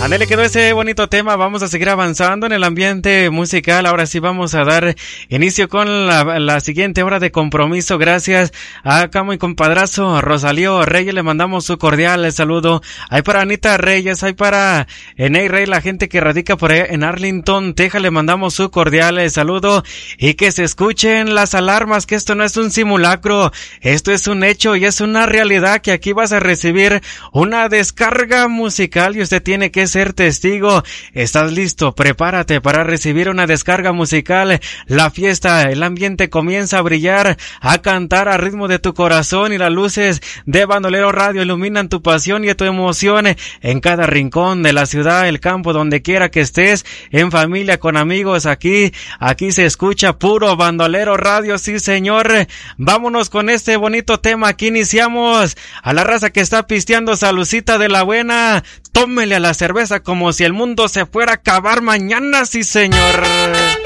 Ándale, le quedó ese bonito tema. Vamos a seguir avanzando en el ambiente musical. Ahora sí vamos a dar inicio con la siguiente hora de compromiso. Gracias a Camo y compadrazo Rosalío Reyes. Le mandamos su cordial saludo. Hay para Anita Reyes, hay para Ney Rey, la gente que radica por ahí en Arlington, Texas. Le mandamos su cordial saludo. Y que se escuchen las alarmas, que esto no es un simulacro. Esto es un hecho y es una realidad, que aquí vas a recibir una descarga musical y usted tiene que ser testigo. ¿Estás listo? Prepárate para recibir una descarga musical. La fiesta, el ambiente comienza a brillar, a cantar a ritmo de tu corazón, y las luces de Bandolero Radio iluminan tu pasión y tu emoción en cada rincón de la ciudad, el campo, donde quiera que estés, en familia, con amigos. Aquí se escucha puro Bandolero Radio, sí señor. Vámonos con este bonito tema. Aquí iniciamos. A la raza que está pisteando, salucita de la buena. Tómele a la cerveza como si el mundo se fuera a acabar mañana, sí señor.